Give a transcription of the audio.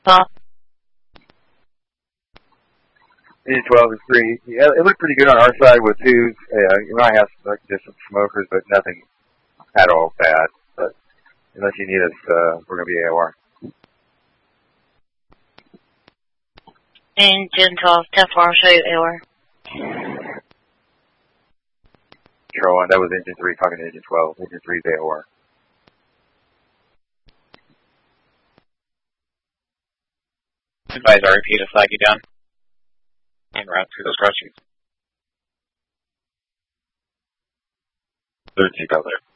Huh? Engine 12 is 3. Yeah, it looked pretty good on our side with 2s. You might have like just some smokers, but nothing at all bad. But unless you need us, we're going to be AOR. Engine 12, 10-4, show you AOR. Control 1, that was Engine 3 talking to Engine 12. Engine 3 is AOR. Advise REP to flag you down and route through those cross streets. 13 out there.